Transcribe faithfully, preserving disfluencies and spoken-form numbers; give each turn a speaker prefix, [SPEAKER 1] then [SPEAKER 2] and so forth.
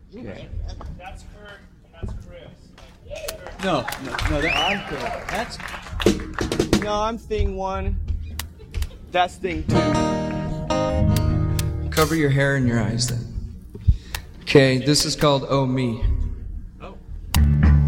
[SPEAKER 1] Okay.
[SPEAKER 2] That's Kurt and that's Chris.
[SPEAKER 1] No, no, no, that,
[SPEAKER 3] I'm Kurt.
[SPEAKER 1] that's.
[SPEAKER 3] No, I'm thing one. That's thing two.
[SPEAKER 4] Cover your hair and your eyes then. Okay, this is called Oh Me.